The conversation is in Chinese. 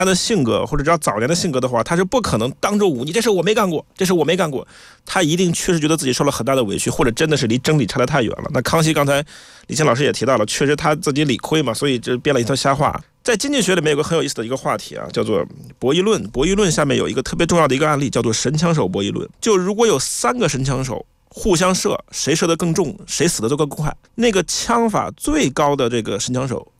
他的性格或者只要早年的性格的话，他是不可能当着武，你这事我没干过，这事我没干过。他一定确实觉得自己受了很大的委屈，或者真的是离真理差得太远了。那康熙刚才李青老师也提到了，确实他自己理亏嘛，所以这编了一套瞎话。在经济学里面有个很有意思的一个话题啊，叫做博弈论。博弈论下面有一个特别重要的一个案例，叫做神枪手博弈论。就如果有3个神枪手互相射，谁射得更重，谁死得就更快。那个枪法最高的这个神枪手